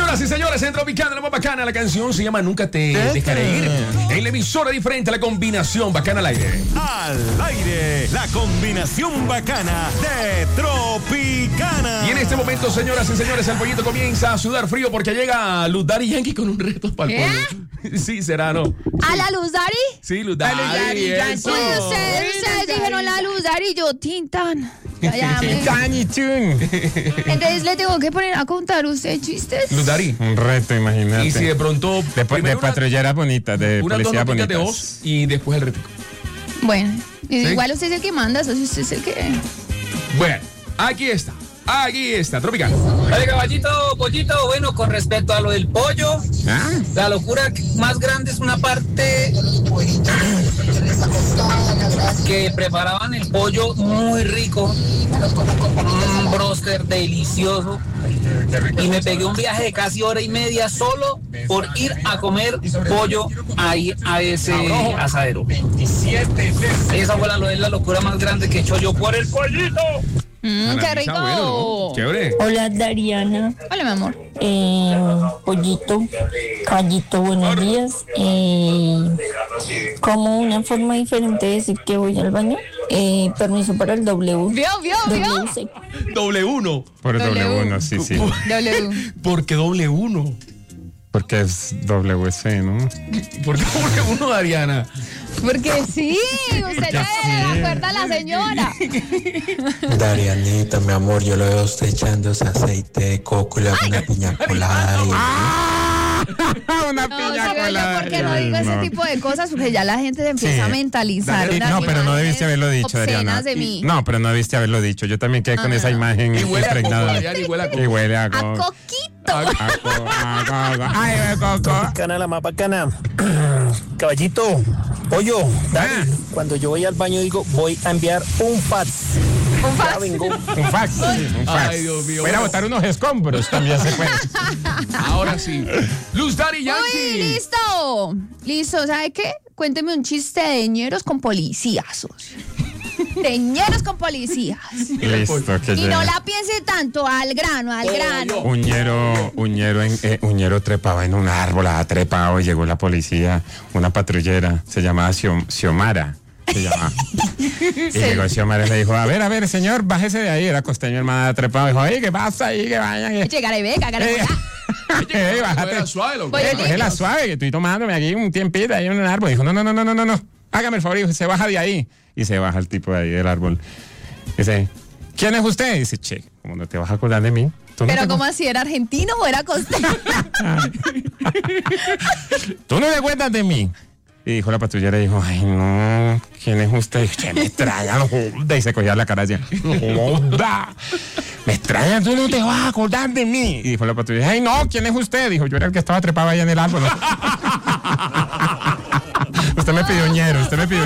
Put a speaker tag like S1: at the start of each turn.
S1: Señoras y señores, en Tropicana, la más bacana, la canción se llama Nunca te dejaré ir. En la emisora diferente, la combinación bacana al aire.
S2: Al aire, la combinación bacana de Tropicana.
S1: Y en este momento, señoras y señores, el pollito comienza a sudar frío porque llega Luz Daddy Yankee con un reto para el pollo. Sí, será, ¿no?
S3: ¿A la Luz Daddy?
S1: Sí, Luz Daddy. Eso.
S3: Oye, ustedes dijeron la Luz Daddy y yo, Tintan. Entonces le tengo que poner a contar usted chistes.
S1: Luz Daddy.
S4: Un reto, imagínate.
S1: Y si de pronto...
S4: De patrulleras bonitas, de policía bonitas.
S1: de voz y después el reto.
S3: Bueno,
S1: ¿Sí?
S3: igual usted es el que manda, eso usted es el que...
S1: Bueno, aquí está, Tropicana.
S5: Oye, caballito, pollito, bueno, con respecto a lo del pollo, la locura más grande es una parte que preparaban el pollo muy rico, un bróster delicioso, y me pegué un viaje de casi hora y media solo por ir a comer pollo ahí a ese asadero. Esa fue la locura más grande que he hecho yo por el pollito.
S3: ¡Qué rico!
S1: Bueno, ¿no? Chévere.
S6: Hola, Dariana.
S3: Hola, mi amor.
S6: Pollito, caballito, buenos días. Como una forma diferente de decir que voy al baño. Permiso para el W.
S3: ¿Vio?
S6: WC.
S1: ¿W1?
S4: Por
S3: W.
S4: W1, sí.
S3: W.
S1: ¿Por qué W1?
S4: Porque es WC, ¿no?
S1: ¿Por qué W1, Dariana?
S3: Porque sí, usted ya le acuerda a la señora.
S7: Darianita, mi amor, yo lo veo usted echando ese aceite de coco y le hago una piña colada.
S4: Una
S3: No,
S4: piña
S3: ¿sabe yo
S4: colada.
S3: por qué no digo ese tipo de cosas? Porque ya la gente se empieza a mentalizar. unas
S4: No, pero no debiste haberlo dicho,
S3: obscenas
S4: Adriana.
S3: de mí.
S4: No, pero no debiste haberlo dicho. Yo también quedé con esa imagen
S1: Y huele a coco,
S4: impregnada.
S1: Dariana, y huele a coco.
S4: Y huele a
S3: A
S4: coco.
S3: coquito.
S4: A coco. Ay, de coco.
S8: Tropicana, la más bacana. Caballito, pollo, Dani, cuando yo voy al baño digo, voy a enviar un fax.
S3: Un fax.
S8: Ya vengo.
S4: Un fax, sí, un fax.
S1: Ay, Dios mío.
S4: Voy a botar unos escombros, también se puede.
S1: Ahora sí. Luz Daddy Yankee.
S3: ¡Uy, listo! Listo, ¿sabe qué? Cuénteme un chiste de ñeros con policías, socio. De ñeros con policías.
S4: Listo, que
S3: Y no
S4: llegue.
S3: la piense tanto, al grano.
S4: Uñero trepaba en un árbol, trepado y llegó la policía, una patrullera, se llamaba Xiomara. Se llama. Y llegó Xiomara y le dijo, a ver, señor, bájese de ahí. Era costeño, hermana, trepado. Dijo, oye, ¿qué pasa ahí? Que vayan.
S3: Llegaré, ve, cagaré.
S4: Bájate.
S1: Suave, loco.
S3: Oye,
S4: Cógela suave, que estoy tomándome aquí un tiempito ahí en un árbol. Dijo, no. Hágame el favor, hijo, se baja de ahí. Y se baja el tipo de ahí del árbol. Dice, ¿quién es usted? Y dice, che, ¿cómo no te vas a acordar de mí?
S3: Pero ¿cómo así? ¿Era argentino o era costeño?
S4: ¿Tú no te acuerdas de mí? Y dijo la patrullera, dijo, ay, no, ¿quién es usted? Dijo, che, me extraña, no joda. Y se cogía la cara así, no joda. Me extraña, tú no te vas a acordar de mí. Y dijo la patrullera, ay, no, ¿quién es usted? Dijo, yo era el que estaba trepado allá en el árbol. Usted me pidió ñero,